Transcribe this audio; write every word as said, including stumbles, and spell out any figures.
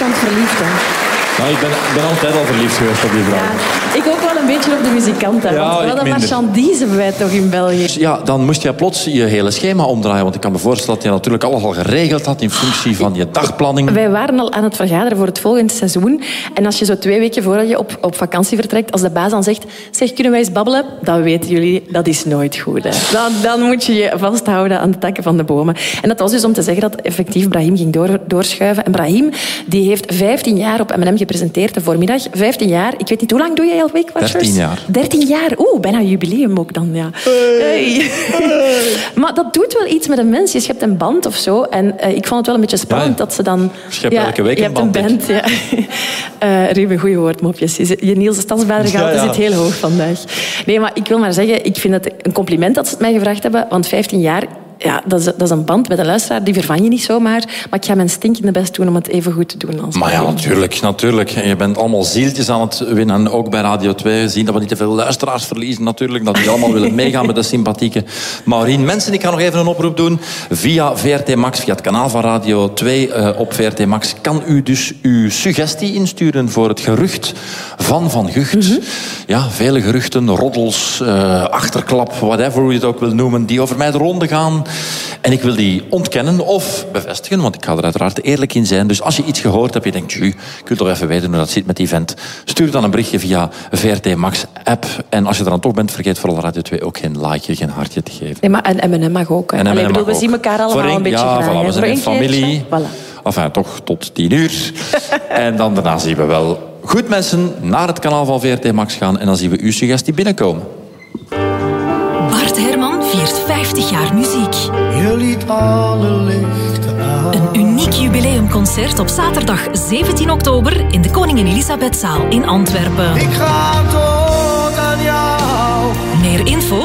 constant verliefd, hè? Nou, ik ben, ik ben altijd al verliefd geweest op die vrouw. Ja, ik ook wel een beetje op de muzikanten. Ja, want wat een marchandise hebben wij toch in België. Dus ja, dan moest je plots je hele schema omdraaien. Want ik kan me voorstellen dat je natuurlijk alles al geregeld had in functie van je dagplanning. Wij waren al aan het vergaderen voor het volgende seizoen. En als je zo twee weken voordat je op, op vakantie vertrekt, als de baas dan zegt, zeg, kunnen wij eens babbelen? Dan weten jullie, dat is nooit goed. Hè. Dan, dan moet je je vasthouden aan de takken van de bomen. En dat was dus om te zeggen dat effectief Brahim ging door, doorschuiven. En Brahim die heeft vijftien jaar op M en M gepresenteerd de voormiddag. vijftien jaar. Ik weet niet, hoe lang doe jij al Weight Watchers? dertien jaar. dertien jaar. Oeh, bijna jubileum ook dan, ja. Hey. Hey. Maar dat doet wel iets met een mens. Je schept een band of zo. En uh, ik vond het wel een beetje spannend ja, ja. dat ze dan... Je hebt ja, elke week je een band. band. Een band ja. uh, Ruben, goeie woordmopjes. Je, je Niels de Stadsbadergehalte ja, ja. zit heel hoog vandaag. Nee, maar ik wil maar zeggen, ik vind het een compliment dat ze het mij gevraagd hebben. Want vijftien jaar... Ja, dat is, dat is een band met een luisteraar, die vervang je niet zomaar. Maar ik ga mijn stinkende best doen om het even goed te doen. Als maar ja, natuurlijk, natuurlijk. Je bent allemaal zieltjes aan het winnen. Ook bij Radio twee. Zien dat we niet te veel luisteraars verliezen, natuurlijk. Dat die allemaal willen meegaan met de sympathieke Maureen. Mensen, ik ga nog even een oproep doen. Via V R T Max, via het kanaal van Radio twee uh, op V R T Max, kan u dus uw suggestie insturen voor het gerucht van Van Gucht. Mm-hmm. Ja, vele geruchten, roddels, uh, achterklap, whatever hoe je het ook wil noemen, die over mij de ronde gaan. En ik wil die ontkennen of bevestigen, want ik ga er uiteraard eerlijk in zijn. Dus als je iets gehoord hebt, je denkt, ik wil toch even weten hoe dat zit met die vent, stuur dan een berichtje via V R T Max app. En als je er dan toch bent, vergeet vooral Radio twee ook geen likeje, geen hartje te geven. Nee, maar en M en M mag ook. Hè. En Allee, bedoel, we ook. zien elkaar allemaal een, een beetje ja, graag. Voilà, we zijn in familie. Voilà. Enfin, toch tot tien uur. En dan daarna zien we wel. Goed, mensen, naar het kanaal van V R T Max gaan en dan zien we uw suggestie binnenkomen. Bart Herman viert vijftig jaar muziek. Je liet alle lichten aan. Een uniek jubileumconcert op zaterdag zeventien oktober in de Koningin Elisabethzaal in Antwerpen. Ik ga door.